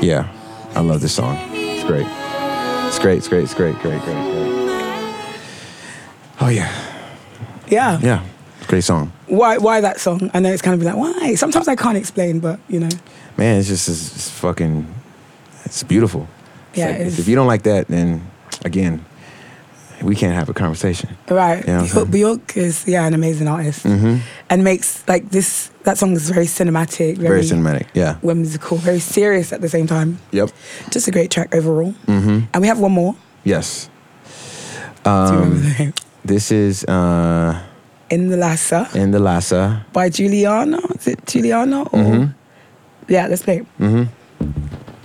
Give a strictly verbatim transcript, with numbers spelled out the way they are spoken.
Yeah, I love this song. It's great. It's great. It's great. It's great. Great. Great. Great. Oh yeah. Yeah. Yeah. Great song. Why? Why that song? I know it's kind of be like, why? Sometimes I can't explain, but you know. Man, it's just it's, it's fucking. It's beautiful. It's Yeah. like, It is. if you don't like that, then again, we can't have a conversation. Right. You know what I'm Bjork, Bjork is yeah an amazing artist, Mm-hmm. and makes like this. That song is very cinematic, very, Very cinematic. Yeah. whimsical, very serious at the same time. Yep. Just a great track overall. Mm-hmm. And we have one more. Yes. Do you remember Um, the name? this is uh, In the Lassa In the Lhasa. by Juliana. Is it Juliana? Or Mm-hmm. yeah, let's play it. Mm-hmm.